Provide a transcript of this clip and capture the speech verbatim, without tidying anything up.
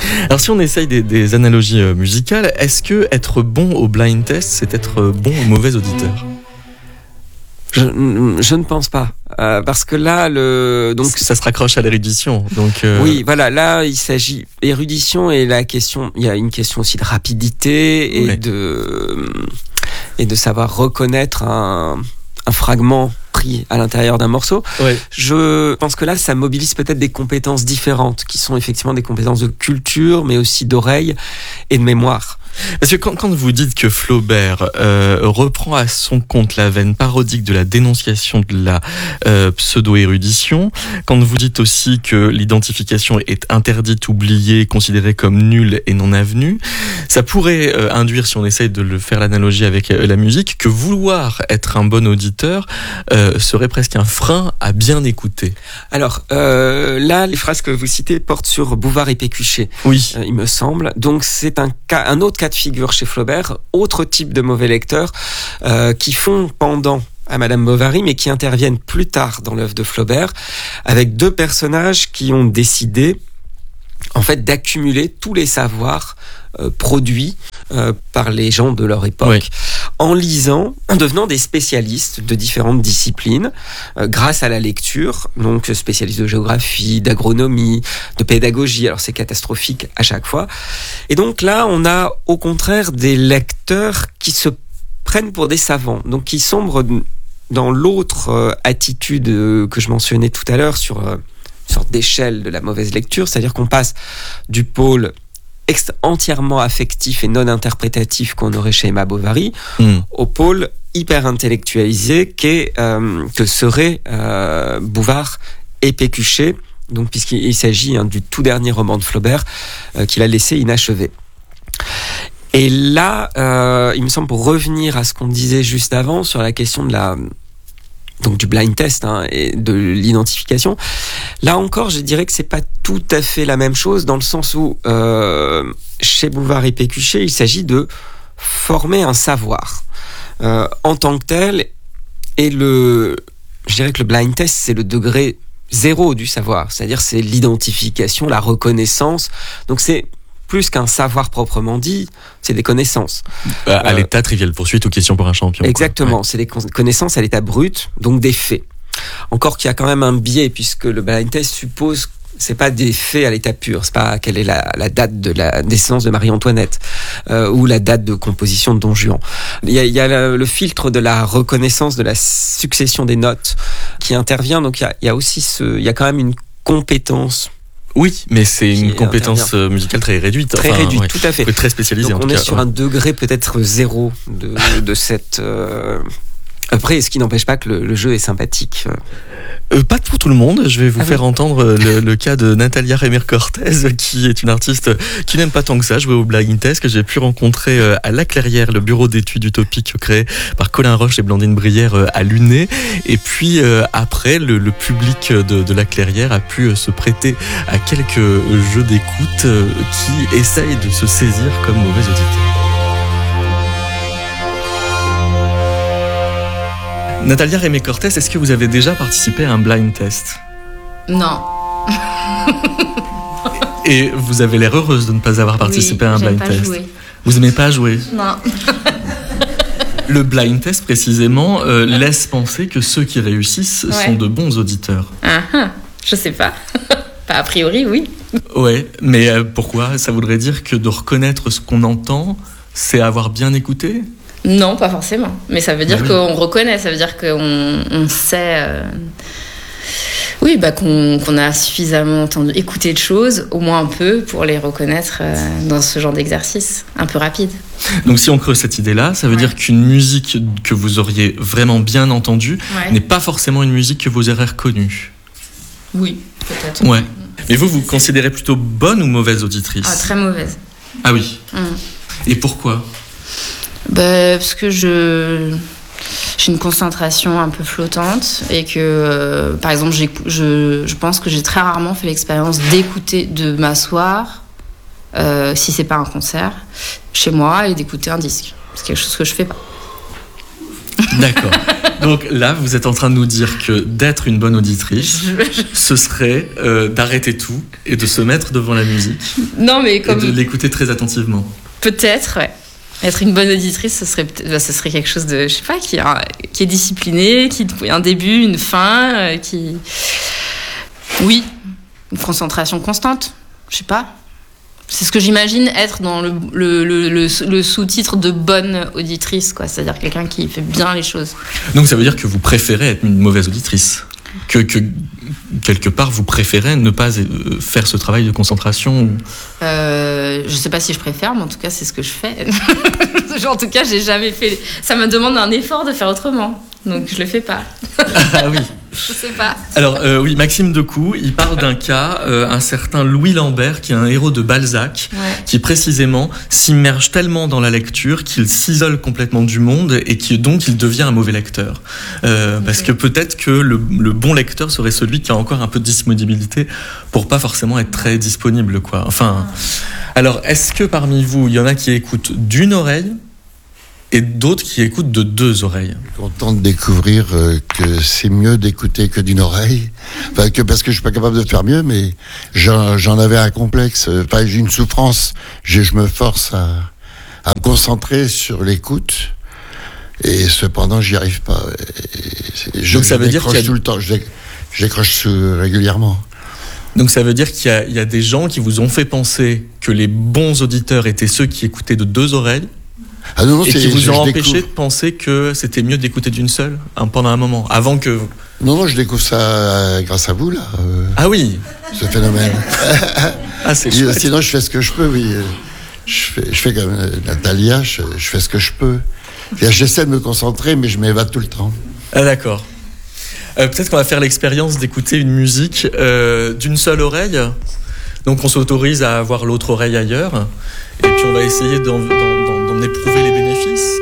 Alors si on essaye des, des analogies euh, musicales, est-ce que être bon au blind test, c'est être bon ou mauvais auditeur ? Je, je ne pense pas, euh, parce que là, le donc ça se raccroche à l'érudition. Donc euh... oui, voilà, là il s'agit érudition et la question, il y a une question aussi de rapidité et oui. de et de savoir reconnaître un, un fragment pris à l'intérieur d'un morceau. Oui. Je pense que là, ça mobilise peut-être des compétences différentes, qui sont effectivement des compétences de culture, mais aussi d'oreille et de mémoire. Parce que quand, quand vous dites que Flaubert euh, reprend à son compte la veine parodique de la dénonciation de la euh, pseudo-érudition, quand vous dites aussi que l'identification est interdite, oubliée, considérée comme nulle et non avenue, ça pourrait euh, induire, si on essaye de le faire l'analogie avec euh, la musique, que vouloir être un bon auditeur euh, serait presque un frein à bien écouter. Alors euh, là, les phrases que vous citez portent sur Bouvard et Pécuchet, oui. euh, il me semble. Donc c'est un cas, un autre cas de figure chez Flaubert, autre type de mauvais lecteurs euh, qui font pendant à Madame Bovary, mais qui interviennent plus tard dans l'œuvre de Flaubert, avec deux personnages qui ont décidé en fait d'accumuler tous les savoirs euh, produits euh, par les gens de leur époque, oui. en lisant, en devenant des spécialistes de différentes disciplines, euh, grâce à la lecture, donc spécialistes de géographie, d'agronomie, de pédagogie, alors c'est catastrophique à chaque fois. Et donc là, on a au contraire des lecteurs qui se prennent pour des savants, donc qui sombrent dans l'autre euh, attitude euh, que je mentionnais tout à l'heure sur... Euh, une sorte d'échelle de la mauvaise lecture, c'est-à-dire qu'on passe du pôle ex- entièrement affectif et non interprétatif qu'on aurait chez Emma Bovary mmh. au pôle hyper intellectualisé qu'est, euh, que seraient euh, Bouvard et Pécuchet, donc puisqu'il s'agit hein, du tout dernier roman de Flaubert euh, qu'il a laissé inachevé. Et là, euh, il me semble, pour revenir à ce qu'on disait juste avant sur la question de la donc du blind test hein, et de l'identification. Là encore, je dirais que c'est pas tout à fait la même chose dans le sens où euh, chez Bouvard et Pécuchet, il s'agit de former un savoir euh, en tant que tel. Et le, je dirais que le blind test, c'est le degré zéro du savoir, c'est-à-dire c'est l'identification, la reconnaissance. Donc c'est plus qu'un savoir proprement dit, c'est des connaissances. À, à euh, l'état trivial poursuite ou question pour un champion. Exactement, ouais. C'est des connaissances à l'état brut, donc des faits. Encore qu'il y a quand même un biais, puisque le blind test suppose, c'est pas des faits à l'état pur, c'est pas quelle est la, la date de la naissance de Marie-Antoinette, euh, ou la date de composition de Don Juan. Il y a, il y a le, le filtre de la reconnaissance de la succession des notes qui intervient, donc il y a, il y a aussi ce, il y a quand même une compétence. Oui, mais c'est une compétence intervient. musicale très réduite. Très enfin, réduite, ouais, tout à fait. Très spécialisée. Donc en on tout est cas, sur ouais. un degré peut-être zéro de, de cette... Euh... Après, ce qui n'empêche pas que le, le jeu est sympathique. Euh, pas pour tout le monde. Je vais vous ah faire oui. entendre le, le cas de Natalia Remer-Cortez, qui est une artiste qui n'aime pas tant que ça jouer au blind test, que j'ai pu rencontrer à La Clairière, le bureau d'études utopiques créé par Colin Roche et Blandine Brière à Luné. Et puis euh, après, le, le public de, de La Clairière a pu se prêter à quelques jeux d'écoute euh, qui essayent de se saisir comme mauvais auditeurs. Natalia Remer-Cortez, est-ce que vous avez déjà participé à un blind test ? Non. Et vous avez l'air heureuse de ne pas avoir participé oui, à un blind pas test. Jouer. Vous n'aimez pas jouer ? Non. Le blind test, précisément, euh, laisse penser que ceux qui réussissent ouais. sont de bons auditeurs. Ah, ah, je sais pas. Pas a priori, oui. Ouais, mais euh, pourquoi ? Ça voudrait dire que de reconnaître ce qu'on entend, c'est avoir bien écouté ? Non, pas forcément. Mais ça veut dire oui. qu'on reconnaît, ça veut dire qu'on on sait... Euh... Oui, bah, qu'on, qu'on a suffisamment entendu, écouté de choses, au moins un peu, pour les reconnaître euh, dans ce genre d'exercice, un peu rapide. Donc si on creuse cette idée-là, ça veut ouais. dire qu'une musique que vous auriez vraiment bien entendue ouais. n'est pas forcément une musique que vous aurez reconnue. Oui, peut-être. Ouais. Mais vous, vous considérez plutôt bonne ou mauvaise auditrice ? Ah, très mauvaise. Ah oui. Mmh. Et pourquoi ? Bah, parce que je... j'ai une concentration un peu flottante et que, euh, par exemple, je, je pense que j'ai très rarement fait l'expérience d'écouter, de m'asseoir, euh, si c'est pas un concert, chez moi et d'écouter un disque. C'est quelque chose que je fais pas. D'accord. Donc là, vous êtes en train de nous dire que d'être une bonne auditrice, ce serait euh, d'arrêter tout et de se mettre devant la musique. Non, mais comme... Et de l'écouter très attentivement. Peut-être, ouais. Être une bonne auditrice, ce serait, bah, ce serait quelque chose de, je sais pas, qui, a, qui est discipliné, qui a un début, une fin, euh, qui... Oui, une concentration constante, je sais pas. C'est ce que j'imagine être dans le, le, le, le, le sous-titre de bonne auditrice, quoi. C'est-à-dire quelqu'un qui fait bien les choses. Donc ça veut dire que vous préférez être une mauvaise auditrice, que, que quelque part vous préférez ne pas faire ce travail de concentration. euh, Je sais pas si je préfère, mais en tout cas c'est ce que je fais. En tout cas j'ai jamais fait. Ça me demande un effort de faire autrement, donc je le fais pas. Ah oui. Je sais pas. Alors euh, oui, Maxime Decoux, il parle d'un cas, euh, un certain Louis Lambert, qui est un héros de Balzac, ouais. qui précisément s'immerge tellement dans la lecture qu'il s'isole complètement du monde et qui donc il devient un mauvais lecteur. Euh, okay. Parce que peut-être que le, le bon lecteur serait celui qui a encore un peu de disponibilité pour pas forcément être très disponible, quoi. Enfin, ah. Alors est-ce que parmi vous, il y en a qui écoutent d'une oreille et d'autres qui écoutent de deux oreilles? Je suis content de découvrir euh, que c'est mieux d'écouter que d'une oreille. Enfin, que, parce que je suis pas capable de faire mieux, mais j'en, j'en avais un complexe. Enfin, j'ai une souffrance. Je, je me force à, à me concentrer sur l'écoute. Et cependant, j'y arrive pas. Et, je, Donc ça veut dire qu'il y a... tout le temps. Je, je décroche régulièrement. Donc ça veut dire qu'il y a, il y a des gens qui vous ont fait penser que les bons auditeurs étaient ceux qui écoutaient de deux oreilles. Ah non, non, et qui vous ont empêché découvre... de penser que c'était mieux d'écouter d'une seule hein, pendant un moment, avant que... Non, non, je découvre ça euh, grâce à vous, là. Euh, ah oui. Ce phénomène. Ah, c'est chouette. Sinon, je fais ce que je peux, oui. Je fais, je fais comme euh, Natalia, je, je fais ce que je peux. Et j'essaie de me concentrer, mais je m'évade tout le temps. Ah d'accord. Euh, peut-être qu'on va faire l'expérience d'écouter une musique euh, d'une seule oreille. Donc on s'autorise à avoir l'autre oreille ailleurs. Et puis on va essayer d'en... d'en, d'en d'en éprouver les bénéfices.